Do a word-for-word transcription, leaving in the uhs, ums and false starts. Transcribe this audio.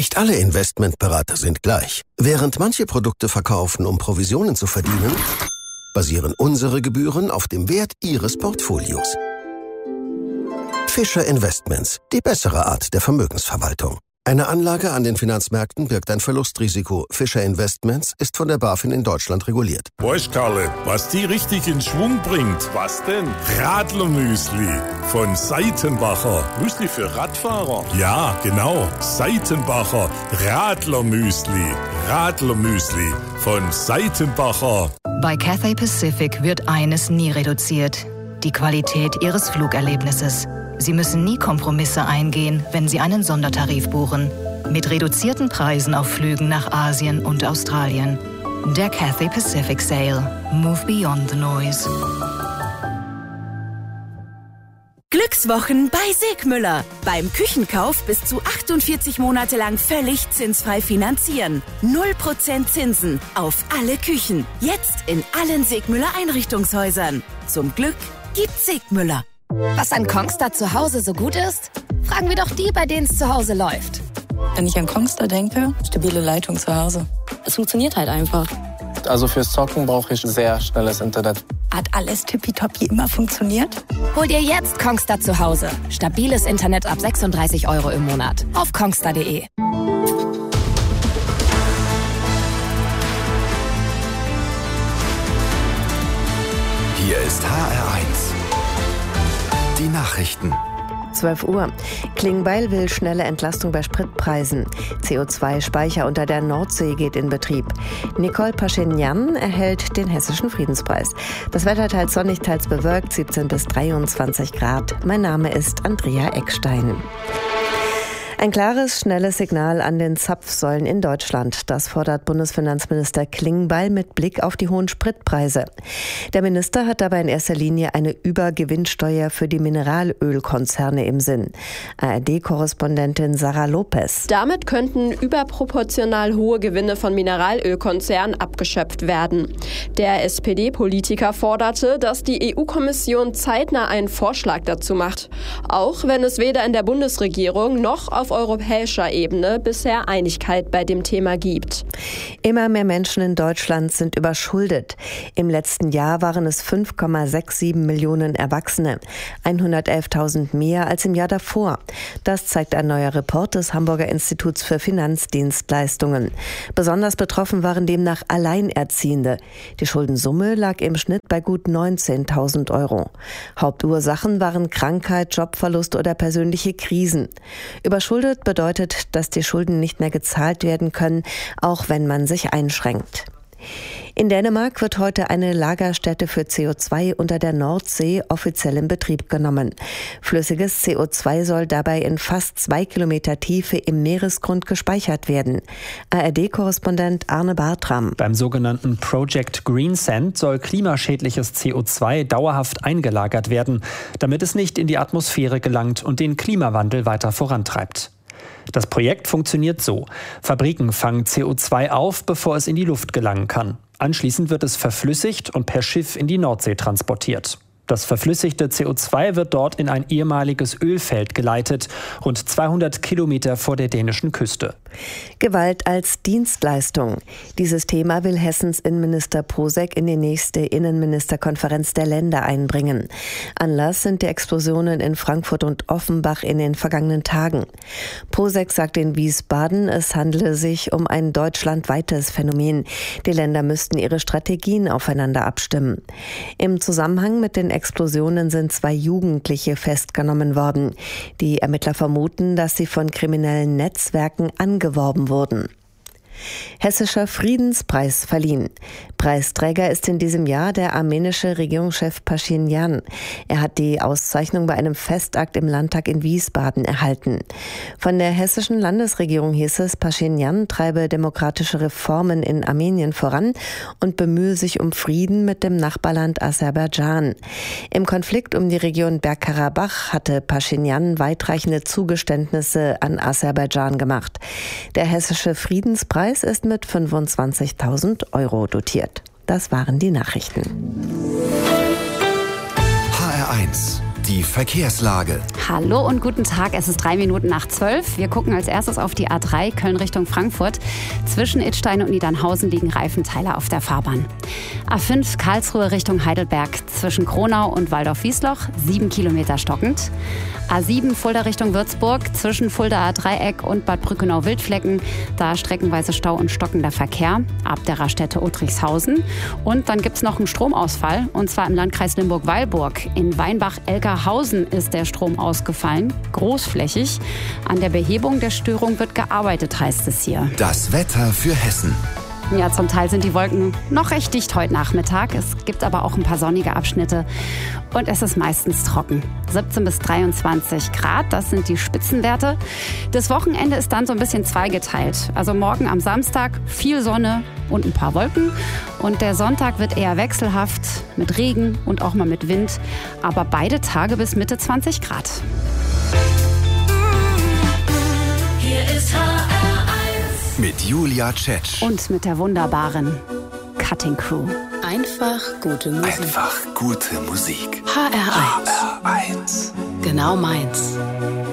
Nicht alle Investmentberater sind gleich. Während manche Produkte verkaufen, um Provisionen zu verdienen, basieren unsere Gebühren auf dem Wert Ihres Portfolios. Fischer Investments, die bessere Art der Vermögensverwaltung. Eine Anlage an den Finanzmärkten birgt ein Verlustrisiko. Fischer Investments ist von der BaFin in Deutschland reguliert. Weißt, Karle, was die richtig in Schwung bringt? Was denn? Radlermüsli von Seitenbacher. Müsli für Radfahrer? Ja, genau. Seitenbacher Radlermüsli. Radlermüsli von Seitenbacher. Bei Cathay Pacific wird eines nie reduziert: die Qualität Ihres Flugerlebnisses. Sie müssen nie Kompromisse eingehen, wenn Sie einen Sondertarif buchen. Mit reduzierten Preisen auf Flügen nach Asien und Australien. Der Cathay Pacific Sale. Move beyond the noise. Glückswochen bei Segmüller. Beim Küchenkauf bis zu achtundvierzig Monate lang völlig zinsfrei finanzieren. null Prozent Zinsen auf alle Küchen. Jetzt in allen Segmüller Einrichtungshäusern. Zum Glück gibt's Segmüller. Was an Kongstar zu Hause so gut ist? Fragen wir doch die, bei denen es zu Hause läuft. Wenn ich an Kongstar denke, stabile Leitung zu Hause. Es funktioniert halt einfach. Also fürs Zocken brauche ich sehr schnelles Internet. Hat alles tippitoppi immer funktioniert? Hol dir jetzt Kongstar zu Hause. Stabiles Internet ab sechsunddreißig Euro im Monat. Auf kongstar punkt de. Hier ist H R eins. Die Nachrichten. zwölf Uhr. Klingbeil will schnelle Entlastung bei Spritpreisen. C O zwei Speicher unter der Nordsee geht in Betrieb. Nicole Paschinjan erhält den Hessischen Friedenspreis. Das Wetter teils sonnig, teils bewölkt, siebzehn bis dreiundzwanzig Grad. Mein Name ist Andrea Eckstein. Ein klares, schnelles Signal an den Zapfsäulen in Deutschland. Das fordert Bundesfinanzminister Klingbeil mit Blick auf die hohen Spritpreise. Der Minister hat dabei in erster Linie eine Übergewinnsteuer für die Mineralölkonzerne im Sinn. A R D-Korrespondentin Sarah Lopez. Damit könnten überproportional hohe Gewinne von Mineralölkonzernen abgeschöpft werden. Der S P D-Politiker forderte, dass die E U-Kommission zeitnah einen Vorschlag dazu macht. Auch wenn es weder in der Bundesregierung noch auf europäischer Ebene bisher Einigkeit bei dem Thema gibt. Immer mehr Menschen in Deutschland sind überschuldet. Im letzten Jahr waren es fünf Komma siebenundsechzig Millionen Erwachsene, hundertelftausend mehr als im Jahr davor. Das zeigt ein neuer Report des Hamburger Instituts für Finanzdienstleistungen. Besonders betroffen waren demnach Alleinerziehende. Die Schuldensumme lag im Schnitt bei gut neunzehntausend Euro. Hauptursachen waren Krankheit, Jobverlust oder persönliche Krisen. Überschuldet bedeutet, dass die Schulden nicht mehr gezahlt werden können, auch wenn man sich einschränkt. In Dänemark wird heute eine Lagerstätte für C O zwei unter der Nordsee offiziell in Betrieb genommen. Flüssiges C O zwei soll dabei in fast zwei Kilometer Tiefe im Meeresgrund gespeichert werden. A R D-Korrespondent Arne Bartram. Beim sogenannten Project Greensand soll klimaschädliches C O zwei dauerhaft eingelagert werden, damit es nicht in die Atmosphäre gelangt und den Klimawandel weiter vorantreibt. Das Projekt funktioniert so: Fabriken fangen C O zwei auf, bevor es in die Luft gelangen kann. Anschließend wird es verflüssigt und per Schiff in die Nordsee transportiert. Das verflüssigte C O zwei wird dort in ein ehemaliges Ölfeld geleitet, rund zweihundert Kilometer vor der dänischen Küste. Gewalt als Dienstleistung. Dieses Thema will Hessens Innenminister Posek in die nächste Innenministerkonferenz der Länder einbringen. Anlass sind die Explosionen in Frankfurt und Offenbach in den vergangenen Tagen. Posek sagt in Wiesbaden, es handele sich um ein deutschlandweites Phänomen. Die Länder müssten ihre Strategien aufeinander abstimmen. Im Zusammenhang mit den Explosionen sind zwei Jugendliche festgenommen worden. Die Ermittler vermuten, dass sie von kriminellen Netzwerken angeworben wurden. Hessischer Friedenspreis verliehen. Preisträger ist in diesem Jahr der armenische Regierungschef Paschinjan. Er hat die Auszeichnung bei einem Festakt im Landtag in Wiesbaden erhalten. Von der hessischen Landesregierung hieß es, Paschinjan treibe demokratische Reformen in Armenien voran und bemühe sich um Frieden mit dem Nachbarland Aserbaidschan. Im Konflikt um die Region Bergkarabach hatte Paschinjan weitreichende Zugeständnisse an Aserbaidschan gemacht. Der hessische Friedenspreis ist mit fünfundzwanzigtausend Euro dotiert. Das waren die Nachrichten. H R eins. die Verkehrslage. Hallo und guten Tag, es ist drei Minuten nach zwölf. Wir gucken als erstes auf die A drei Köln Richtung Frankfurt. Zwischen Idstein und Niedernhausen liegen Reifenteile auf der Fahrbahn. A fünf Karlsruhe Richtung Heidelberg. Zwischen Kronau und Waldorf-Wiesloch sieben Kilometer stockend. A sieben Fulda Richtung Würzburg. Zwischen Fuldaer Dreieck und Bad Brückenau-Wildflecken. Da streckenweise Stau und stockender Verkehr. Ab der Raststätte Otrichshausen. Und dann gibt es noch einen Stromausfall. Und zwar im Landkreis Limburg-Weilburg. In Weinbach-Elkerhausen ist der Strom ausgefallen. Großflächig. An der Behebung der Störung wird gearbeitet, heißt es hier. Das Wetter für Hessen. Ja, zum Teil sind die Wolken noch recht dicht heute Nachmittag. Es gibt aber auch ein paar sonnige Abschnitte und es ist meistens trocken. siebzehn bis dreiundzwanzig Grad, das sind die Spitzenwerte. Das Wochenende ist dann so ein bisschen zweigeteilt. Also morgen am Samstag viel Sonne und ein paar Wolken. Und der Sonntag wird eher wechselhaft mit Regen und auch mal mit Wind. Aber beide Tage bis Mitte zwanzig Grad. Hier ist H R eins. Mit Julia Tschetsch. Und mit der wunderbaren Cutting Crew. Einfach gute Musik. Einfach gute Musik. H R eins. H R eins. Genau meins.